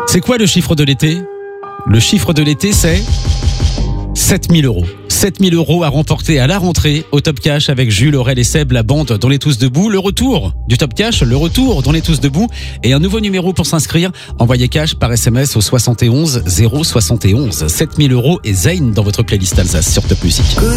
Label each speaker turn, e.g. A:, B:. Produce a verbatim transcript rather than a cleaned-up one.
A: C'est quoi le chiffre de l'été ? Le chiffre de l'été, c'est sept mille euros. sept mille euros à remporter à la rentrée au Top Cash avec Jules, Aurel et Seb, la bande d'On est tous debout. Le retour du Top Cash, le retour d'On est tous debout et un nouveau numéro pour s'inscrire. Envoyez cash par S M S au soixante et onze zéro soixante et onze. sept mille euros et Zayn dans votre playlist Alsace sur Top Music.